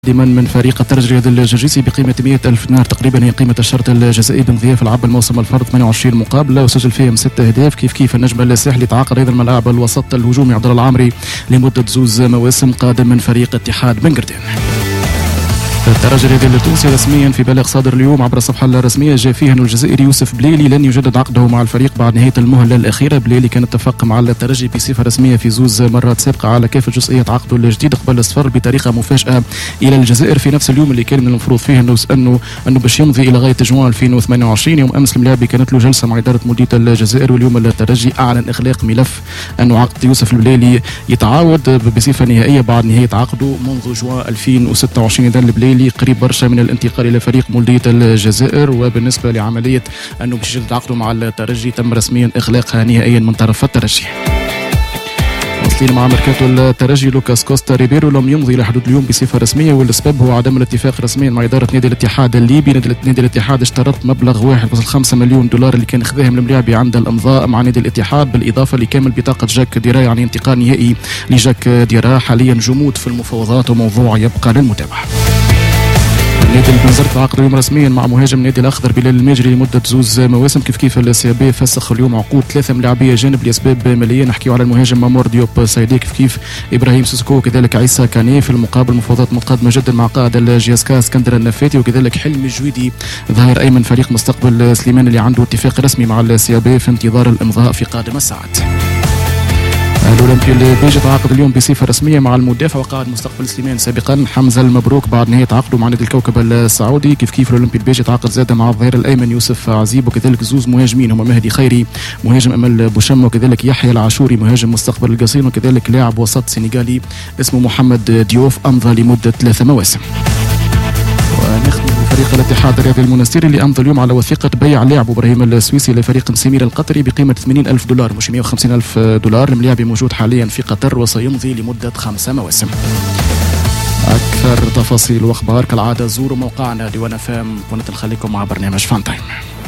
من فريق الترجي الرياضي الجرجيسي بقيمة 100,000 دينار تقريبا، هي قيمة الشرط الجزائي بانقضاء في العاب الموسم الفرد 28 مقابلة وسجل فيهم 6 أهداف. كيف النجم الساحلي تعاقد أيضا من لاعب الوسط الهجومي عبد الله العامري لمدة 2 مواسم قادم من فريق اتحاد بنقردان. الترجي الرياضي التونسي رسميا في بلاغ صادر اليوم عبر الصفحه الرسميه جاء فيه انه الجزائري يوسف بليلي لن يجدد عقده مع الفريق بعد نهايه المهله الاخيره. بليلي كان اتفق مع الترجي بصفه رسميه في 2 مرات سابقه على كافه جزئيات عقده الجديد قبل السفر بطريقه مفاجاه الى الجزائر في نفس اليوم اللي كان من المفروض فيه انه باش يمضي الى غايه جوان 2028. يوم امس الملاعبي كانت له جلسه مع اداره مديريه الجزائر، واليوم الترجي اعلن اغلاق ملف انه عقد يوسف البليلي يتعاود بصفه نهائيه بعد نهايه عقده منذ جوان 2026. اذا البليلي قريب برشا من الانتقال الى فريق مولودية الجزائر. وبالنسبه لعمليه انه باش يجدد عقده مع الترجي تم رسميا اغلاقها نهائيا من طرف الترجي. واصلين مع ميركاتو الترجي، لوكاس كوستا ريبيرو لم يمضي لحدود اليوم بصفه رسميه، والاسباب هو عدم الاتفاق رسميا مع اداره نادي الاتحاد الليبي. نادي الاتحاد اشترط مبلغ 1.5 مليون دولار اللي كان اخذاهم الملاعبي عند الامضاء مع نادي الاتحاد، بالاضافه لكامل بطاقه جاك ديرا، يعني انتقال نهائي لجاك ديرا. حاليا جمود في المفاوضات وموضوع يبقى للمتابعه. نادي البنزرت عقد اليوم رسميا مع مهاجم نادي الاخضر بلال الماجري لمده 2 مواسم. كيف السي بي فسخ اليوم عقود 3 ملاعبيه جانب لاسباب ماليه. نحكيو على المهاجم مامور ديوب سايدي، كيف ابراهيم سوسكو وكذلك عيسى كاني. في المقابل مفاوضات متقدمه جدا مع قائد الجياسكا اسكندر النفاتي وكذلك حلمي الجويدي ظهير ايمن فريق مستقبل سليمان اللي عنده اتفاق رسمي مع السي بي في انتظار الامضاء في قادم الساعات. الأولمبي البيجي تعاقد اليوم بصفة رسمية مع المدافع وقائد مستقبل سليمان سابقا حمزة المبروك بعد نهاية عقده مع نادي الكوكب السعودي. كيف الأولمبي البيجي تعاقد زاد مع الظهير الأيمن يوسف عزيب وكذلك 2 مهاجمين هما مهدي خيري مهاجم أمل بوشم وكذلك يحيى العاشوري مهاجم مستقبل القصيم وكذلك لاعب وسط سنغالي اسمه محمد ديوف أمضى لمدة 3 مواسم. ونختم فريق الاتحاد الرياضي المنستيري اللي امضى اليوم على وثيقه بيع لاعب ابراهيم السويسي لفريق سمير القطري بقيمه 80,000 دولار مش 150,000 دولار. الملاعب موجود حاليا في قطر وسيمضي لمده 5 مواسم. اكثر تفاصيل واخبار كالعاده زوروا موقعنا ديوان فام ونتخليكم مع برنامج فان تايم.